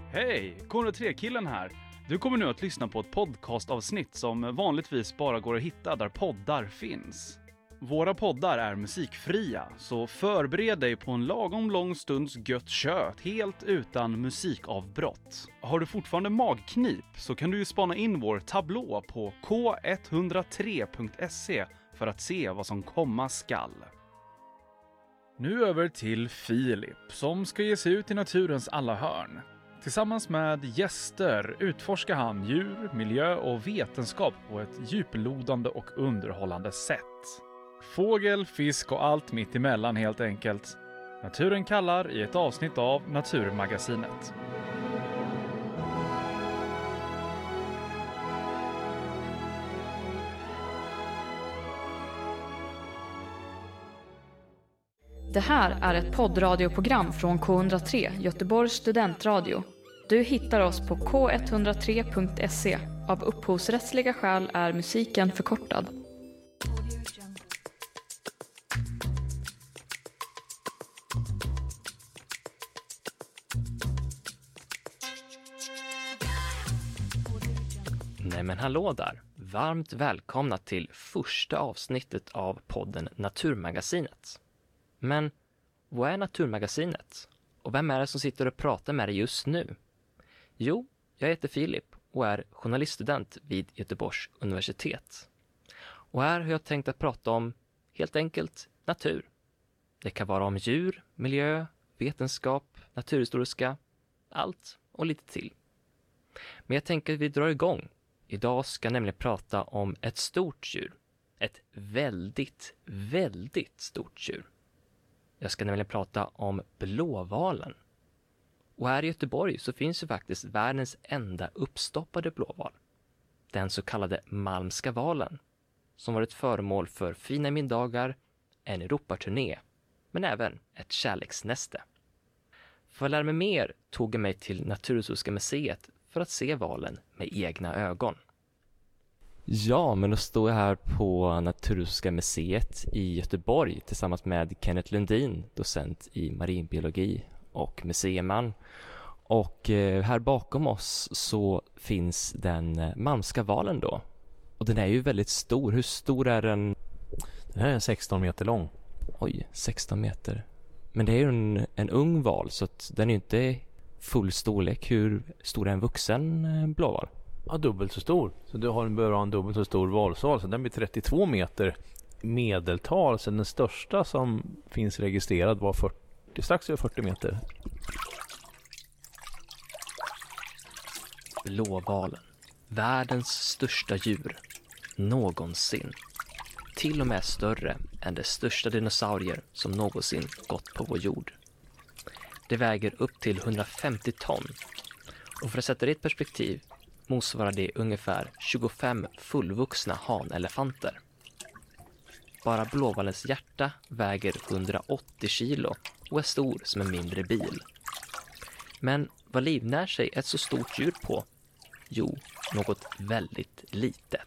Hej, K103-killen här. Du kommer nu att lyssna på ett podcastavsnitt som vanligtvis bara går att hitta där poddar finns. Våra poddar är musikfria, så förbered dig på en lagom lång stunds gött kött helt utan musikavbrott. Har du fortfarande magknip så kan du ju spana in vår tablå på k103.se för att se vad som komma skall. Nu över till Filip som ska ge sig ut i naturens alla hörn. Tillsammans med gäster utforskar han djur, miljö och vetenskap på ett djuplodande och underhållande sätt. Fågel, fisk och allt mitt emellan helt enkelt. Naturen kallar i ett avsnitt av Naturmagasinet. Det här är ett poddradioprogram från K103, Göteborgs studentradio. Du hittar oss på k103.se. Av upphovsrättsliga skäl är musiken förkortad. Nej men hallå där! Varmt välkomna till första avsnittet av podden Naturmagasinet. Men vad är Naturmagasinet? Och vem är det som sitter och pratar med dig just nu? Jo, jag heter Filip och är journaliststudent vid Göteborgs universitet. Och här har jag tänkt att prata om, helt enkelt, natur. Det kan vara om djur, miljö, vetenskap, naturhistoriska, allt och lite till. Men jag tänker att vi drar igång. Idag ska jag nämligen prata om ett stort djur. Ett väldigt, väldigt stort djur. Jag ska nämligen prata om blåvalen. Och här i Göteborg så finns ju faktiskt världens enda uppstoppade blåval. Den så kallade Malmska valen. Som varit föremål för fina middagar, en Europaturné, men även ett kärleksnäste. För att lära mig mer tog jag mig till Naturhistoriska museet för att se valen med egna ögon. Ja, men då står jag här på Naturhistoriska museet i Göteborg tillsammans med Kenneth Lundin, docent i marinbiologi och museiman. Och här bakom oss så finns den Malmska valen då. Och den är ju väldigt stor. Hur stor är den? Den här är 16 meter lång. Oj, 16 meter. Men det är ju en ung val så att den är ju inte full storlek. Hur stor är en vuxen blåval? Ja, dubbelt så stor. Så du bör ha en dubbelt så stor valsal. Så den blir 32 meter medeltal. Så den största som finns registrerad var strax över 40 meter. Blåvalen. Världens största djur. Någonsin. Till och med större än de största dinosaurier som någonsin gått på vår jord. Det väger upp till 150 ton. Och för att sätta det i ett perspektiv motsvarar det ungefär 25 fullvuxna hanelefanter. Bara blåvalens hjärta väger 180 kilo och är stor som en mindre bil. Men vad livnär sig ett så stort djur på? Jo, något väldigt litet.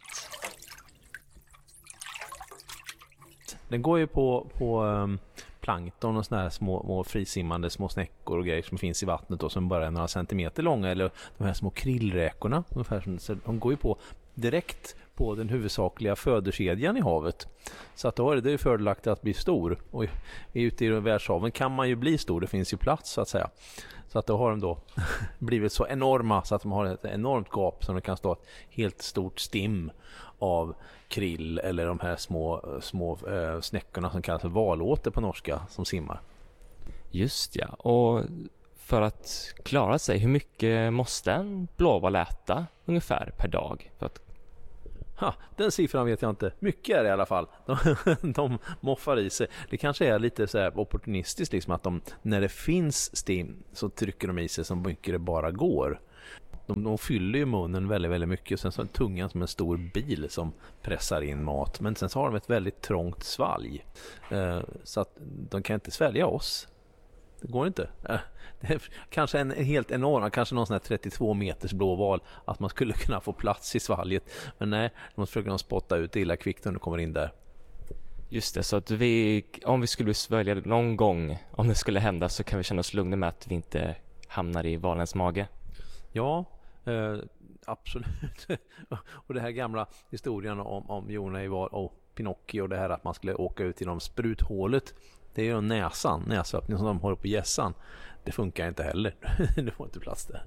Den går ju på plankton och såna här små frisimmande små snäckor och grejer som finns i vattnet och som bara är några centimeter långa, eller de här små krillräkorna ungefär, så de går ju på direkt på den huvudsakliga födokedjan i havet. Så att då är det fördelaktigt att bli stor, och ute i världshaven kan man ju bli stor, det finns ju plats så att säga. Så att då har de då blivit så enorma så att de har ett enormt gap som det kan stå ett helt stort stim av krill eller de här små snäckorna som kallas för valåter på norska som simmar. Just ja, och för att klara sig, hur mycket måste en blåval äta ungefär per dag? För att... Den siffran vet jag inte. Mycket är det i alla fall. De moffar i sig. Det kanske är lite så här opportunistiskt liksom, att när det finns stim så trycker de i sig så mycket det bara går. De fyller ju munnen väldigt, väldigt mycket. Sen så är tungan som en stor bil som pressar in mat. Men sen så har de ett väldigt trångt svalg. Så att de kan inte svälja oss. Det går inte. Det är kanske en helt enorm, kanske någon sån här 32 meters blåval, att man skulle kunna få plats i svalget. Men nej, de försöker de spotta ut illa kvickt när de kommer in där. Just det, så att om vi skulle svälja någon gång, om det skulle hända, så kan vi känna oss lugna med att vi inte hamnar i valens mage. Ja, absolut. Och det här gamla historien om Jona i val och Pinocchio och det här att man skulle åka ut genom spruthålet. Det är ju näsöppning som de har på gässan. Det funkar inte heller. Det får inte plats där.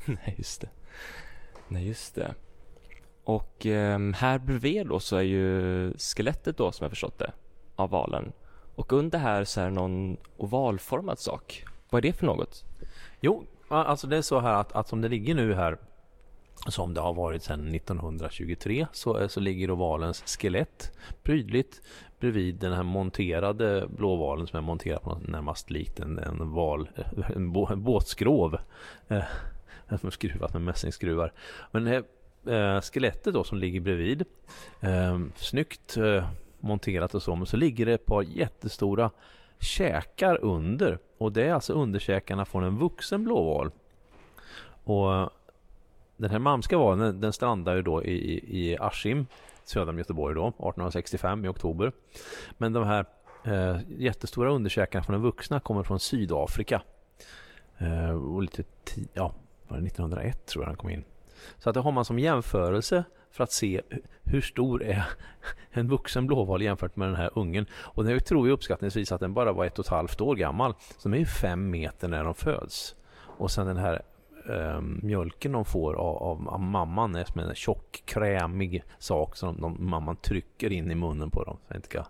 Nej, just det. Och här bredvid då så är ju skelettet då, som jag förstått det, av valen. Och under här så är det någon ovalformad sak. Vad är det för något? Jo, alltså det är så här att som det ligger nu här, som det har varit sedan 1923, så ligger ovalens skelett prydligt bredvid den här monterade blåvalen som är monterad på något närmast likt en båtskrov som är skruvat med mässingskruvar. Men det här skelettet då som ligger bredvid, snyggt monterat och så, men så ligger det ett par jättestora käkar under, och det är alltså underkäkarna från en vuxen blåval. Och den här malmska valen, den strandar ju då i Askim, söder om Göteborg då, 1865 i oktober. Men de här jättestora underkäkarna från den vuxna kommer från Sydafrika. Och lite var det 1901 tror jag han kom in. Så att det har man som jämförelse för att se hur stor är en vuxen blåval jämfört med den här ungen. Och det tror vi uppskattningsvis att den bara var 1,5 år gammal. Så de är ju 5 meter när de föds. Och sen den här mjölken de får av mamman är som en tjock, krämig sak som mamman trycker in i munnen på dem. Så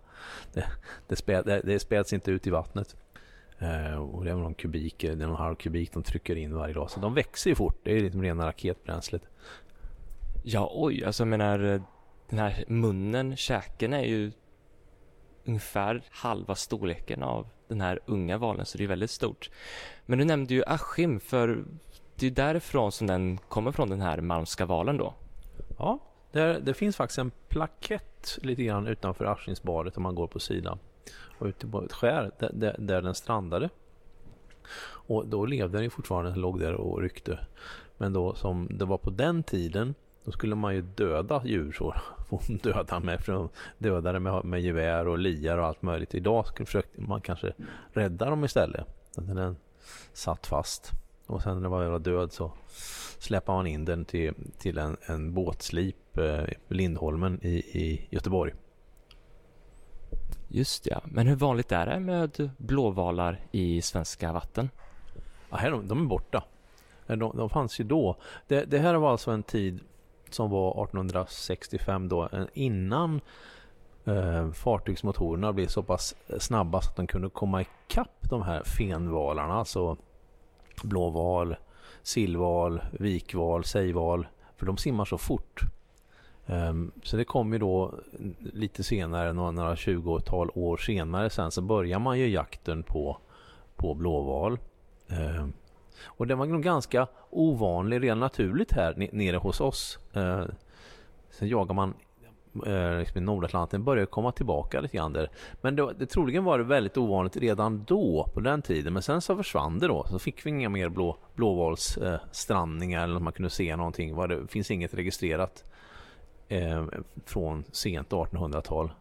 det späds inte ut i vattnet. Och det är någon kubik, det är någon halv kubik de trycker in varje dag. Så de växer ju fort, det är lite rena raketbränslet. Ja, oj, alltså jag menar, den här munnen, käken är ju ungefär halva storleken av den här unga valen, så det är väldigt stort. Men du nämnde ju Askim, för det är därifrån som den kommer från, den här malmska valen då. Ja, det finns faktiskt en plakett lite grann utanför Askimsbadet om man går på sidan. Och ute på ett skär där den strandade. Och då levde den ju fortfarande, låg där och ryckte. Men då som det var på den tiden, då skulle man ju döda djur så. Dödade med gevär och liar och allt möjligt. Idag försökte man kanske rädda dem istället. Den satt fast. Och sen när den var död så släppte man in den till en båtslip Lindholmen i Göteborg. Just ja, men hur vanligt är det med blåvalar i svenska vatten? Ja, de är borta. De fanns ju då. Det här var alltså en tid som var 1865 då, innan fartygsmotorerna blev så pass snabba så att de kunde komma ikapp de här fenvalarna, alltså blåval, sillval, vikval, sejval, för de simmar så fort. Så det kom ju då lite senare, några 20-tal år senare sen, så börjar man ju jakten på blåval. Och det var nog ganska ovanligt, redan naturligt här nere hos oss. Sen jagar man liksom i Nordatlanten, börjar komma tillbaka lite grann där. Men det troligen var det väldigt ovanligt redan då, på den tiden. Men sen så försvann det då. Så fick vi inga mer blåvalsstrandningar eller man kunde se någonting. Det finns inget registrerat från sent 1800-tal.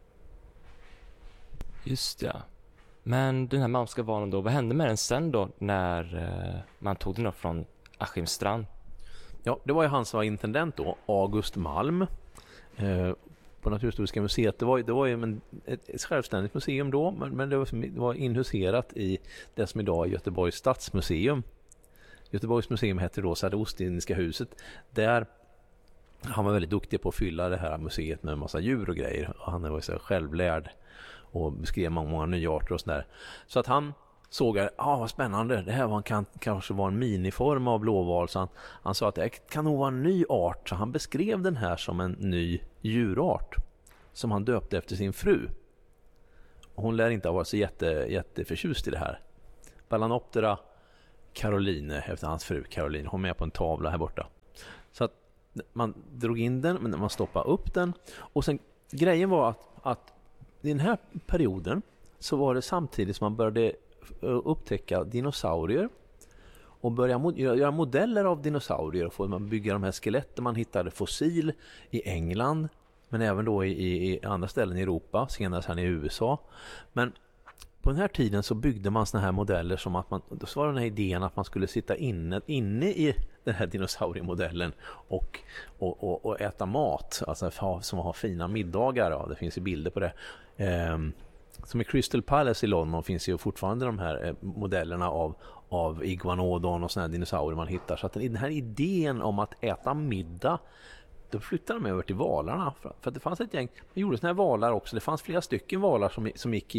Just ja. Men den här malmska valen då, vad hände med den sen då när man tog den från Askimstrand? Ja, det var ju han som var intendent då, August Malm, på Naturhistoriska museet. Det var ju ett självständigt museum då, men det var inhuserat i det som idag är Göteborgs stadsmuseum. Göteborgs museum hette då Ostindiska huset. Där han var väldigt duktig på att fylla det här museet med en massa djur och grejer. Och han var så självlärd och beskrev många nya arter och sådär. Så att han såg att, vad spännande, det här kanske var en miniform av blåval. Så han sa att det kan nog vara en ny art. Så han beskrev den här som en ny djurart som han döpte efter sin fru. Och hon lär inte ha varit så jätteförtjust i det här. Balanoptera Caroline, efter hans fru Caroline. Hon är med på en tavla här borta. Så att man drog in den, men man stoppade upp den. Och sen grejen var att i den här perioden så var det samtidigt som man började upptäcka dinosaurier och börja göra modeller av dinosaurier, och få man bygga de här skeletten. Man hittade fossil i England, men även då i andra ställen i Europa, senare sen i USA. Men på den här tiden så byggde man såna här modeller som att då var den här idén att man skulle sitta inne i den här dinosauriemodellen och äta mat, alltså som har fina middagar. Ja, det finns ju bilder på det. Som i Crystal Palace i London finns ju fortfarande de här modellerna av iguanodon och såna här dinosaurier man hittar. Så att den här idén om att äta middag, då flyttade de över till valarna. För att det fanns ett gäng, man gjorde såna här valar också. Det fanns flera stycken valar som gick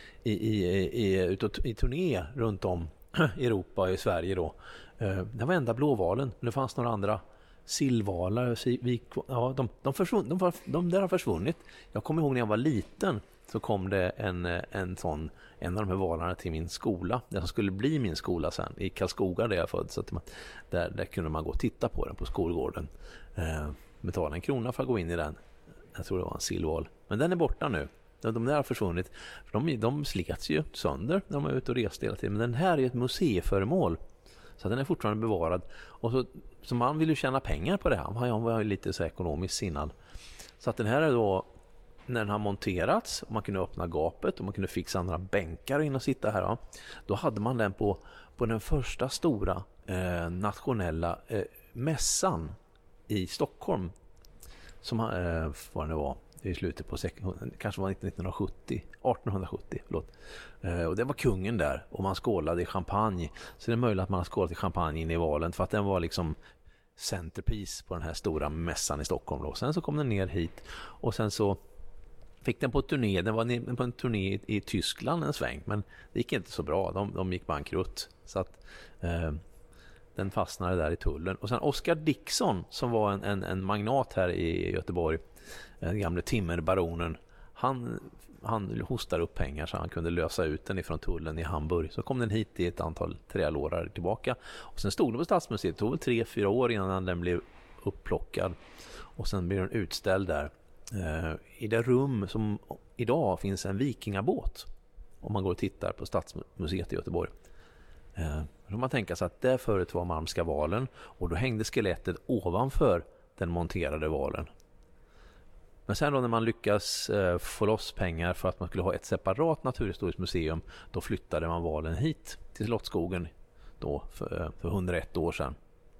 i turné runt om i Europa och i Sverige då. Det var enda blåvalen, men det fanns några andra sillvalar. Ja, de där har försvunnit. Jag kommer ihåg när jag var liten så kom det en av de här valarna till min skola. Det som skulle bli min skola sen i Karlskoga där jag född. Så att där kunde man gå och titta på den på skolgården. Betala 1 krona för att gå in i den. Jag tror det var en sillval. Men den är borta nu. De där har försvunnit. För de slets ju sönder när de var ute och reste hela tiden. Men den här är ett museiföremål. Så den är fortfarande bevarad. Och så man vill ju tjäna pengar på det här. Han var ju lite så ekonomiskt sinnad. Så att den här är då, när den har monterats och man kunde öppna gapet och man kunde fixa andra bänkar in och sitta här. Ja, då hade man den på den första stora nationella mässan i Stockholm. Som vad det var i slutet på kanske var 1870, förlåt. Och det var kungen där och man skålade i champagne. Så det är möjligt att man har skålat i champagne in i valen för att den var liksom centerpiece på den här stora mässan i Stockholm då. Sen så kom den ner hit och sen så fick den på turné. Den var på en turné i Tyskland en sväng, men det gick inte så bra. De gick bankrutt. Så att den fastnade där i tullen. Och sen Oscar Dixon som var en magnat här i Göteborg, den gamle timmerbaronen, han hostade upp pengar så han kunde lösa ut den ifrån tullen i Hamburg. Så kom den hit i ett antal trälårar tillbaka. Och sen stod den på Stadsmuseet. Det tog väl 3-4 år innan den blev upplockad. Och sen blev den utställd där. I det rum som idag finns en vikingabåt. Om man går och tittar på Stadsmuseet i Göteborg. Då man tänker sig att där förut var Malmska valen. Och då hängde skelettet ovanför den monterade valen. Men sen då när man lyckas få loss pengar för att man skulle ha ett separat naturhistoriskt museum, då flyttade man valen hit till Slottsskogen då för 101 år sedan.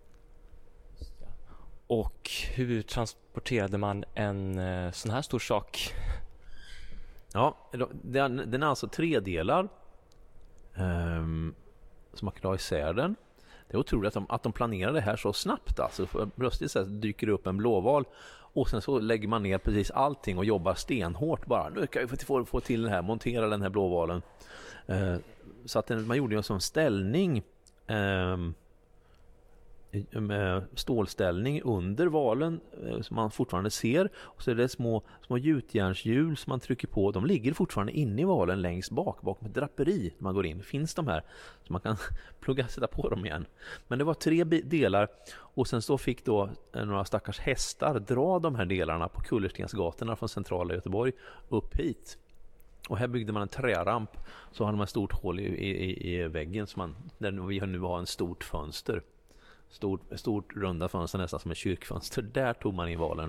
Och hur transporterade man en sån här stor sak? Ja, den är alltså 3 delar som man kan ha isär den. Det är otroligt att de planerar det här så snabbt. Alltså, plötsligt så dyker det upp en blåval och sen så lägger man ner precis allting och jobbar stenhårt bara. Nu kan vi få till det här, montera den här blåvalen. Så att man gjorde ju en sån ställning, stålställning under valen som man fortfarande ser. Och så är det små gjutjärnshjul som man trycker på. De ligger fortfarande inne i valen längst bakom ett draperi när man går in. Finns de här så man kan sätta på dem igen. Men det var 3 delar och sen så fick då några stackars hästar dra de här delarna på kullerstensgatorna från centrala Göteborg upp hit. Och här byggde man en träramp, så hade man ett stort hål i väggen där vi nu har en stort fönster. Stort runda fönster nästan som ett kyrkfönster. Där tog man i valen.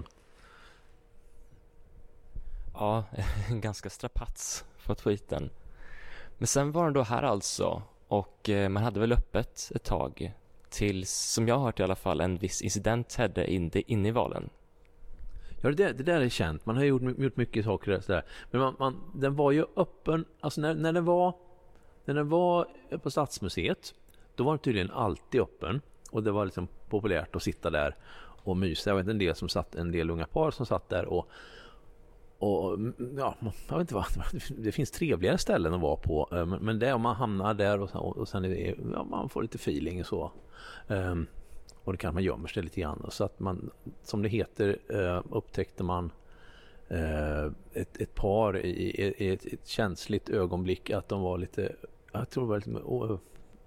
Ja, en ganska strapats för att få hit den. Men sen var den då här alltså. Och man hade väl öppet ett tag. Tills, som jag har hört i alla fall, en viss incident hände inne i valen. Ja, det där är känt. Man har gjort mycket saker där. Sådär. Men den var ju öppen. Alltså när den var på Stadsmuseet, då var den tydligen alltid öppen. Och det var liksom populärt att sitta där och mysa. Jag vet en del unga par som satt där och ja, jag vet inte vad. Det finns trevligare ställen att vara på. Men det om man hamnar där och sen är det, ja, man får lite feeling och så. Och det kan man gömma sig lite grann. Så att man, som det heter, upptäckte man ett par i ett känsligt ögonblick att de var lite, jag tror det var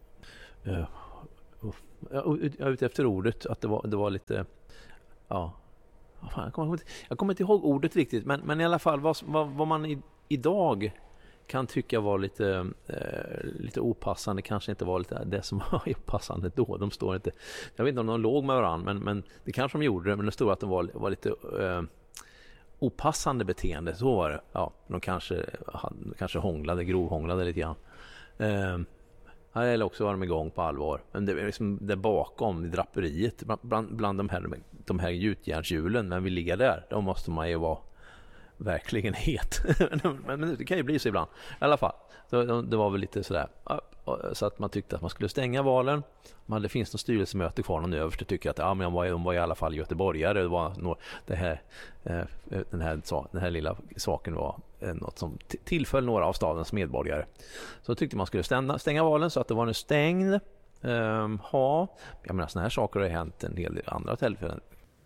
lite ute efter ordet, att det var lite, ja, jag kommer inte ihåg ordet riktigt, men i alla fall vad man idag kan tycka var lite opassande, kanske inte var lite det som var opassande då. De står inte, jag vet inte om de låg med varandra, men det kanske de gjorde, men det stod att de var lite opassande beteende, så var det. Ja, de kanske grovhånglade lite grann. Eller också var de igång på allvar. Men det är liksom där bakom i draperiet, bland de här gjutjärnshjulen, när vi ligger där, då måste man ju vara verkligen het. Men det kan ju bli så ibland. I alla fall, det var väl lite sådär, så att man tyckte att man skulle stänga valen. Det finns något styrelsemöte kvar, någon överste tycker att men de var i alla fall göteborgare. Det var den här lilla saken var något som tillföll några av stadens medborgare. Så tyckte man skulle stänga valen, så att det var nu stängd. Jag menar, såna här saker har hänt en hel del andra tillfällen.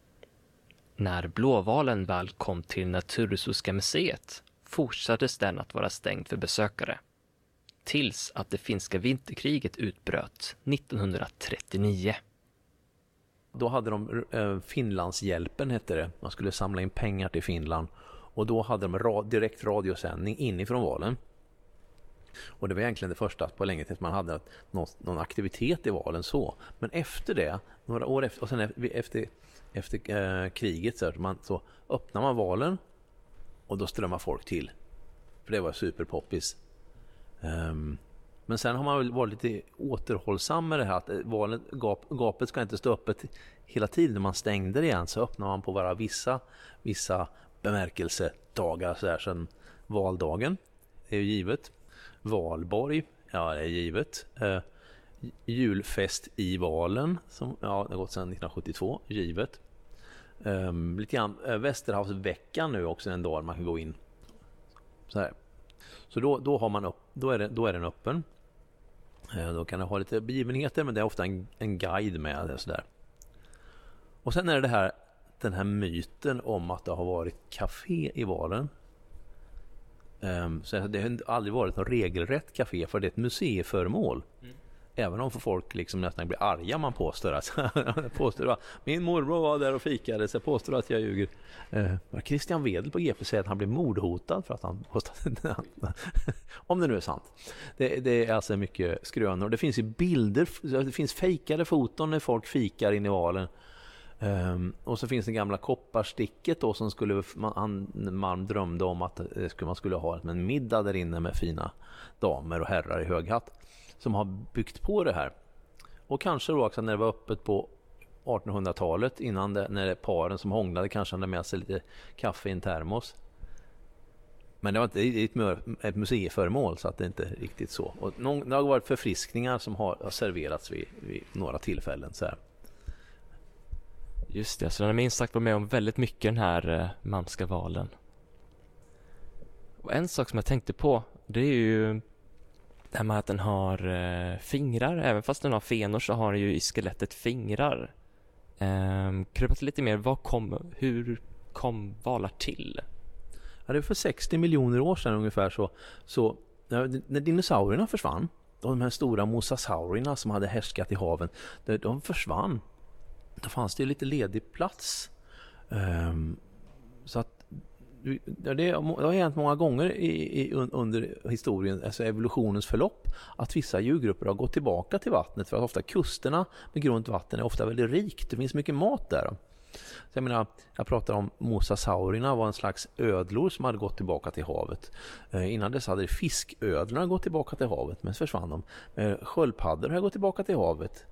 När Blåvalen väl kom till Naturhistoriska museet fortsattes den att vara stängd för besökare. Tills att det finska vinterkriget utbröt 1939. Då hade de Finlandshjälpen, hette det. Man skulle samla in pengar till Finland. Och då hade de direkt radiosändning inifrån valen. Och det var egentligen det första på länge till att man hade någon aktivitet i valen så. Men efter det, några år efter, och sen efter kriget så öppnar man valen och då strömmar folk till. För det var superpoppis. Men sen har man väl varit lite återhållsam med det här att gapet ska inte stå öppet hela tiden. När man stängde det igen så öppnar man på bara vissa bemärkelsedagar så här, som valdagen, det är ju givet. Valborg, ja det är givet. Julfest i valen, som det har gått sedan 1972, givet. Lite grann Västerhavsveckan nu också, en dag man kan gå in så här. Så då är den öppen. Då kan det ha lite begivenheter, men det är ofta en guide med det sådär. Och sen är det den här myten om att det har varit café i valen. Så det har aldrig varit något regelrätt café, för det är ett museiföremål. Även om för folk liksom nästan blir arga man påstår att min morbror var där och fikade, så jag påstår att jag ljuger. Christian Wedel på GP säger att han blev mordhotad för att han påstod om det nu är sant. Det är alltså mycket skrönor. Det finns ju bilder, det finns fejkade foton när folk fikar in i valen. Och så finns det gamla kopparsticket då, som man drömde om att man skulle ha en middag där inne med fina damer och herrar i höghatt som har byggt på det här. Och kanske då också när det var öppet på 1800-talet, när paren som hånglade kanske hade med sig lite kaffe i en termos. Men det var inte ett museiföremål, så att det inte är riktigt så. Och det har varit förfriskningar som har serverats vid några tillfällen så här. Just det, så den har minst sagt varit med om väldigt mycket, den här Malmska valen. Och en sak som jag tänkte på, det är ju det här med att den har fingrar. Även fast den har fenor så har den ju i skelettet fingrar. Krypa till lite mer, hur kom valar till? Ja, det är för 60 miljoner år sedan ungefär så när dinosaurierna försvann, de här stora mosasaurierna som hade härskat i haven, de försvann. Då fanns det lite ledig plats. Så att det har hänt många gånger under historien, alltså evolutionens förlopp, att vissa djurgrupper har gått tillbaka till vattnet, för att ofta kusterna med grunt vatten är ofta väldigt rikt. Det finns mycket mat där. Så jag pratar om mosasaurierna var en slags ödlor som hade gått tillbaka till havet. Innan dess hade fisködlorna gått tillbaka till havet, men så försvann de. Sköldpaddor har gått tillbaka till havet.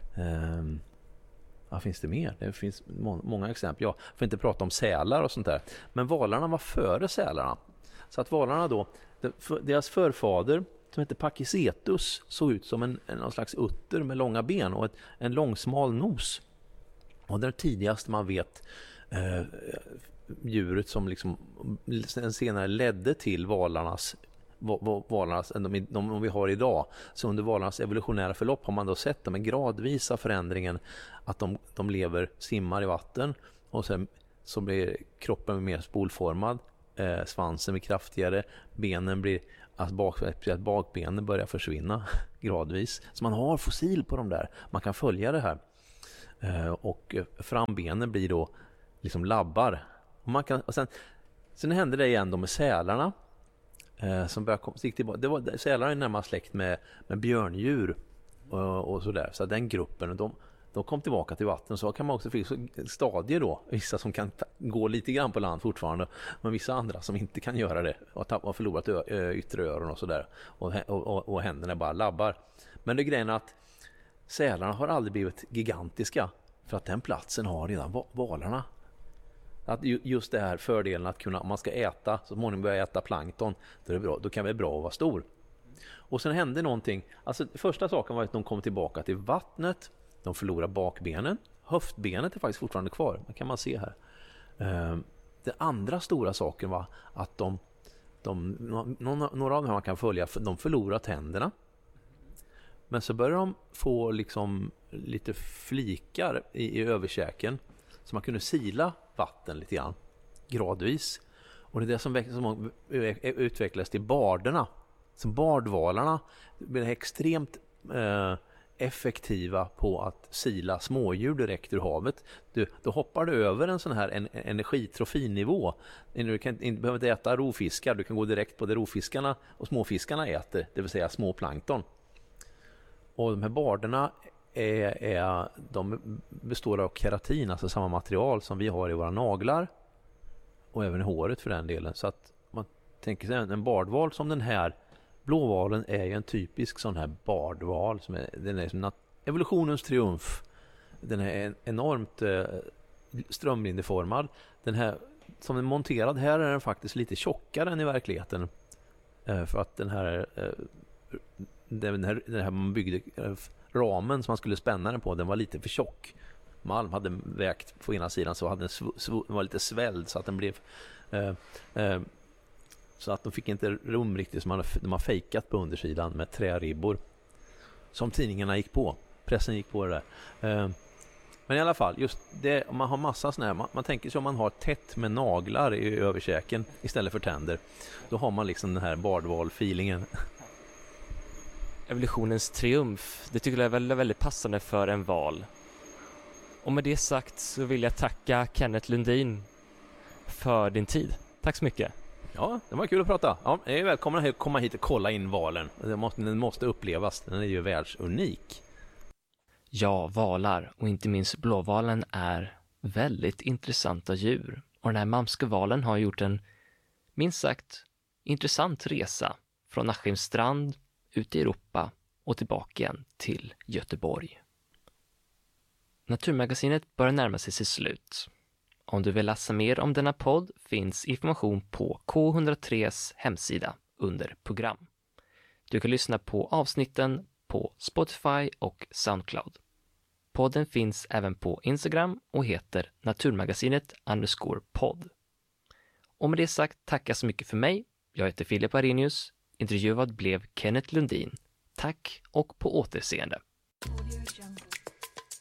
Vad finns det mer? Det finns många exempel. Jag får inte prata om sälar och sånt där. Men valarna var före sälarna. Så att valarna då, deras förfader som heter Pakicetus såg ut som någon slags utter med långa ben och en långsmal nos. Och det är tidigast man vet djuret som liksom senare ledde till valarnas de vi har idag. Så under valarnas evolutionära förlopp har man då sett den gradvisa förändringen, att de simmar i vatten, och sen så blir kroppen mer spolformad, svansen blir kraftigare, benen blir bakbenen börjar försvinna gradvis. Så man har fossil på dem där. Man kan följa det här. Och frambenen blir då liksom labbar. Och sen hände det igen då med sälarna. Som sälar är närmast släkt med björndjur och sådär. Så den gruppen, de kom tillbaka till vatten. Så kan man också få stadier då. Vissa som kan gå lite grann på land fortfarande. Men vissa andra som inte kan göra det. Och har förlorat yttre öron och sådär. Och händerna bara labbar. Men det grejen är att sälarna har aldrig blivit gigantiska. För att den platsen har redan valarna. Att just det här fördelen att kunna, om man ska äta, så småningom börja äta plankton, då är det bra, då kan det vara bra att vara stor. Och sen hände någonting. Alltså första saken var att de kom tillbaka till vattnet. De förlorar bakbenen. Höftbenet är faktiskt fortfarande kvar. Det kan man se här. Det andra stora saken var att några av dem man kan följa, de förlorar tänderna. Men så börjar de få liksom lite flikar i överkäken. Så man kunde sila vatten lite grann. Gradvis. Och det är det som utvecklades till barderna. Som bardvalarna blir extremt effektiva på att sila smådjur direkt ur havet. Då hoppar du över en sån här energitrofinivå. Du behöver inte äta rovfiskar. Du kan gå direkt på det rovfiskarna och småfiskarna äter. Det vill säga små plankton. Och de här barderna de består av keratin, alltså samma material som vi har i våra naglar. Och även i håret för den delen. Så att man tänker sig en bardval som den här. Blåvalen är ju en typisk sån här bardval. Den är som evolutionens triumf. Den är enormt strömlinjeformad. Den här, som är monterad här, är den faktiskt lite tjockare än i verkligheten. För att den här man byggde ramen som man skulle spänna den på, den var lite för tjock. Malm hade vägt på ena sidan, så hade den var lite svälld så att den blev så att de fick inte rum riktigt, som de har fejkat på undersidan med träribbor som tidningarna gick på. Pressen gick på det där. Men i alla fall, just det, om man har massa såna här, man tänker sig om man har tätt med naglar i överkäken istället för tänder, då har man liksom den här bardval-feelingen. Evolutionens triumf, det tycker jag är väldigt, väldigt passande för en val. Och med det sagt så vill jag tacka Kenneth Lundin för din tid. Tack så mycket. Ja, det var kul att prata. Ja, jag är välkommen att komma hit och kolla in valen. Den måste upplevas, den är ju världsunik. Ja, valar och inte minst blåvalen är väldigt intressanta djur. Och den här Malmskövalen har gjort en minst sagt intressant resa från Askimstrand ut i Europa och tillbaka igen till Göteborg. Naturmagasinet börjar närma sig sitt slut. Om du vill läsa mer om denna podd finns information på K103s hemsida under program. Du kan lyssna på avsnitten på Spotify och Soundcloud. Podden finns även på Instagram och heter naturmagasinet_podd. Och med det sagt, tackar så mycket för mig. Jag heter Filip Arrhenius. Intervjuad blev Kenneth Lundin. Tack och på återseende.